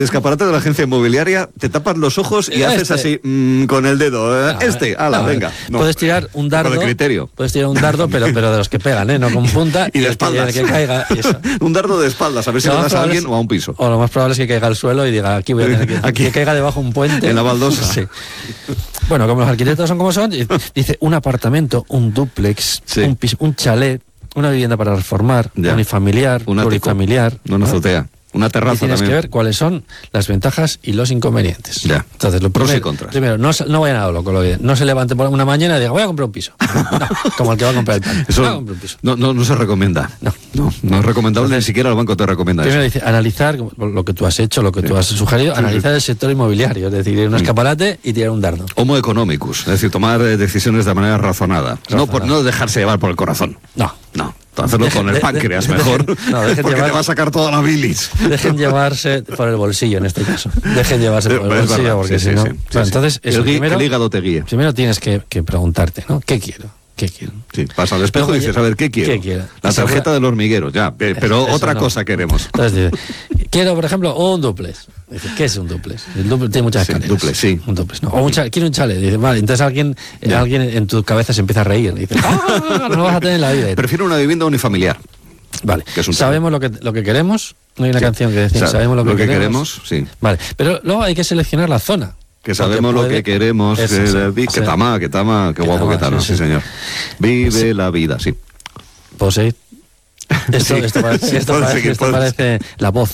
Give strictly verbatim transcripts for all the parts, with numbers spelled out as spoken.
escaparate de la agencia inmobiliaria, te tapas los ojos y este. haces así mmm, con el dedo. ¿eh? No, este, ala, no, venga. No. Puedes tirar un dardo. De criterio. Puedes tirar un dardo, pero, pero de los que pegan, ¿eh? No con punta. y de espaldas. Que, que caiga, y eso. Un dardo de espaldas, a ver si lo das a alguien es, o a un piso. O lo más probable es que caiga al suelo y diga, aquí voy a tener que, aquí, que caiga debajo un puente. En la baldosa. Sí. Bueno, como los arquitectos son como son, dice un apartamento, un dúplex, sí. un, piso, un chalet, una vivienda para reformar, ya. unifamiliar, un plurifamiliar. No, una azotea. Una terraza y tienes también. que ver cuáles son las ventajas y los inconvenientes. Ya. Entonces, lo pros primero, y contras. Primero, no, no vayan a lo loco. Lo bien. No se levante por una mañana y diga, voy a comprar un piso. No, como el que va a comprar el pan. Eso voy a comprar un piso. No, no, no se recomienda. No. No, no es recomendable, Entonces, ni siquiera el banco te recomienda primero eso. Dice, analizar lo que tú has hecho, lo que sí. tú has sugerido, sí, analizar sí. el sector inmobiliario, es decir, ir a un escaparate y tirar un dardo. Homo economicus, es decir, tomar eh, decisiones de manera razonada. razonada. No, por, no dejarse llevar por el corazón. No. No. Hacerlo dejen, con el páncreas de, de, mejor, de, no, porque llevar, te va a sacar toda la bilis. Dejen llevarse por el bolsillo en este caso. Dejen llevarse por el es bolsillo verdad, porque sí, si no... Sí, bueno, sí, entonces, sí. Eso, El, primero, el hígado te guía. Primero tienes que, que preguntarte, ¿no? ¿Qué quiero? ¿Qué quiero? Sí, pasa al espejo y dices, a ver, ¿qué quiero? ¿Qué quiero? La tarjeta del hormiguero, ya, pero eso, otra eso no. cosa queremos. Entonces dice, quiero, por ejemplo, un duplex. Dice, ¿qué es un duplex? El duplex tiene muchas sí, escaleras. Duplex, sí. Un duplex, no. O un chalet, quiero un chalet. Dice, vale, entonces alguien, alguien en tu cabeza se empieza a reír. Dice, ¡ah! No vas a tener la vida. Prefiero una vivienda unifamiliar. Vale, sabemos lo que, lo que queremos. No hay una sí. canción que decir, sabemos lo que, lo que queremos. queremos. Sí. Vale, pero luego hay que seleccionar la zona. Que sabemos puede, lo que queremos. Eso, que, sí, que, que tama, que tama, qué guapo que tama, sí, sí, sí, señor. Vive sí. la vida, sí. Poseid. Esto, sí. esto parece, esto parece, seguir, esto parece la voz.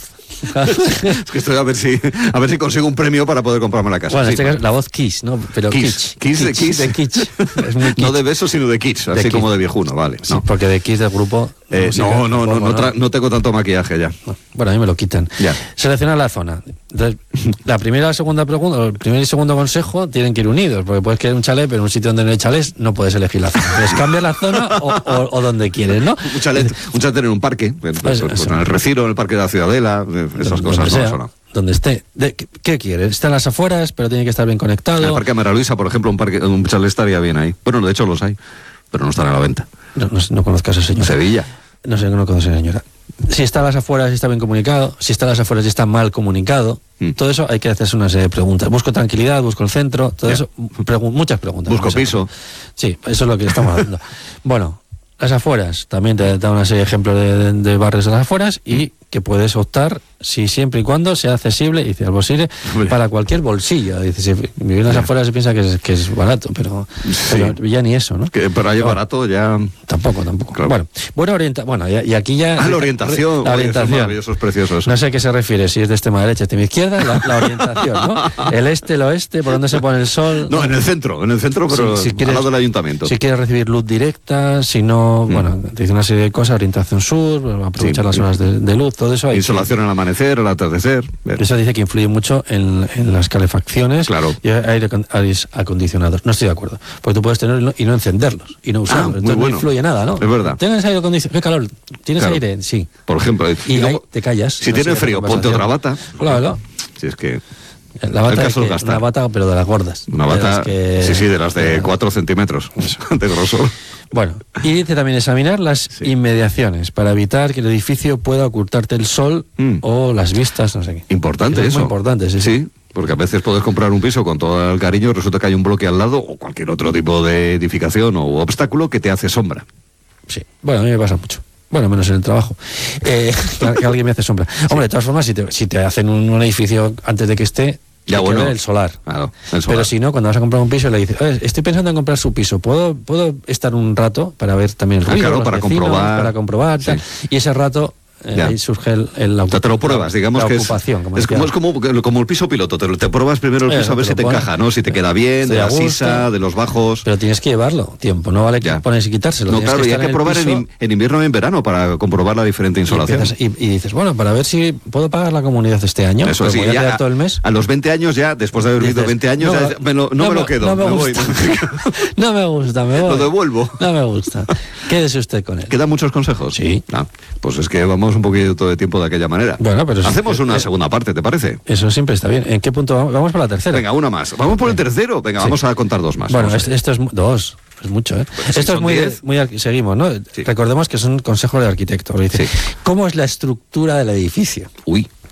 Es que estoy a ver si a ver si consigo un premio para poder comprarme la casa. Bueno, sí, este caso, la voz Kiss, ¿no? Pero Kiss, kitsch, Kiss, de Kiss, de kitsch. Es muy kitsch. No de besos, sino de kitsch, así de como de viejuno, vale. Sí, no. porque de Kiss del grupo. Eh, música, no, no, no, no, no, no tengo tanto maquillaje ya. Bueno, a mí me lo quitan. Ya. Seleccionar la zona. Entonces, la primera y la segunda pregunta, el primer y segundo consejo tienen que ir unidos, porque puedes querer un chalet, pero en un sitio donde no hay chalés no puedes elegir la zona. Entonces cambia la zona o, o, o donde quieres, ¿no? Un chalet, un chalet en un parque, pues, pues, pues, en el Retiro, en el Parque de la Ciudadela, esas donde cosas, sea, no, eso no. Donde esté. De, ¿qué, ¿Qué quieres? Está en las afueras, pero tiene que estar bien conectado. En el Parque Mara Luisa, por ejemplo, un parque, un chalet estaría bien ahí. Bueno, de hecho los hay, pero no están a la venta. No, no, no conozco a ese señor. Sevilla. No sé, no conozco a esa señora. Si está a las afueras y está bien comunicado, si está a las afueras y está mal comunicado, mm. todo eso hay que hacerse una serie de preguntas. Busco tranquilidad, busco el centro, todo yeah. eso, pregu muchas preguntas. Busco piso. Sí, eso es lo que estamos haciendo. Bueno, las afueras, también te da una serie de ejemplos de, de, de barrios de las afueras y que puedes optar si siempre y cuando sea accesible, dice al posible, para cualquier bolsillo. Dice, si vivir en las afueras se piensa que es, que es barato, pero, sí. pero ya ni eso, ¿no? Que, pero ahí barato ya... Tampoco, tampoco. Claro. Bueno, buena orienta bueno, y, y aquí ya... Ah, la orientación. La orientación. Es maravilloso, es precioso eso. No sé a qué se refiere, si es de extrema derecha, extrema izquierda, la, la orientación, ¿no? El este, el oeste, por dónde se pone el sol... No, en el centro, en el centro, pero si, si quieres, al lado del ayuntamiento. Si quieres recibir luz directa, si no... Mm. Bueno, te dice una serie de cosas, orientación sur, aprovechar sí, las horas de, de luz, todo eso... Hay Insolación que, al amanecer, al atardecer... Ver. Eso dice que influye mucho en, en las calefacciones claro. y aire, aire acondicionados. No estoy de acuerdo, porque tú puedes tenerlo y no encenderlos y no usarlos. Ah, entonces bueno. no influye nada, ¿no? Es verdad. ¿Tienes aire acondicionado? ¿Qué calor? ¿Tienes claro. aire? Sí. Por ejemplo. Y, y luego, ahí te callas. Si no tiene frío, ponte otra bata. Claro. Si es que... La bata, es que, una bata, pero de las gordas. Una bata, que, sí, sí, de las de cuatro centímetros de grosor. Bueno, y dice también examinar las sí. inmediaciones para evitar que el edificio pueda ocultarte el sol mm. o las vistas, no sé qué. Importante eso. Es muy importante, sí, sí. Sí, porque a veces puedes comprar un piso con todo el cariño y resulta que hay un bloque al lado o cualquier otro tipo de edificación o obstáculo que te hace sombra. Sí, bueno, a mí me pasa mucho. Bueno, menos en el trabajo. Eh, que alguien me hace sombra. Sí. Hombre, de todas formas, si te, si te hacen un, un edificio antes de que esté, ya bueno, ver el solar. Claro, el solar. Pero si no, cuando vas a comprar un piso le dices, estoy pensando en comprar su piso, ¿puedo, puedo estar un rato para ver también el ruido, ah, claro, los para vecinos, comprobar, para comprobar, tal, sí. y ese rato eh, ahí surge el, el la, o sea, te lo pruebas, digamos la que ocupación, es, como, es, como, es como, como el piso piloto, te, te pruebas primero el piso eh, a ver si te pone, encaja, ¿no? Si te queda bien, Estoy de la sisa, de los bajos. Pero tienes que llevarlo tiempo, no vale que pones y quitárselo. No, claro, que y hay que probar en, en invierno y en verano para comprobar la diferente insolación. Y, y, y dices, bueno, para ver si puedo pagar la comunidad este año. Eso sí, voy a ya, quedar todo el mes. A los veinte años ya, después de haber vivido veinte años, no, ya, me lo, no, no me lo quedo. No me, me gusta. Voy. No me gusta, me voy. Lo devuelvo. No me gusta. Quédese usted con él. ¿Quedan muchos consejos? Sí. Ah, pues es que vamos un poquito de tiempo de aquella manera. Bueno, pero hacemos sí, una eh, segunda parte, ¿te parece? Eso siempre está bien. ¿En qué punto vamos? Vamos por la tercera. Venga, una más. Vamos por el tercero. Venga, sí. Vamos a contar dos más. Bueno, esto, esto es dos. Es mucho, ¿eh? Pues si esto es muy, diez. muy... Seguimos, ¿no? Sí. Recordemos que es un consejo de arquitecto. Dice, sí. ¿cómo es la estructura del edificio? Uy. ¿Eh?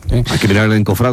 ¿eh? Hay que mirar el encofrado.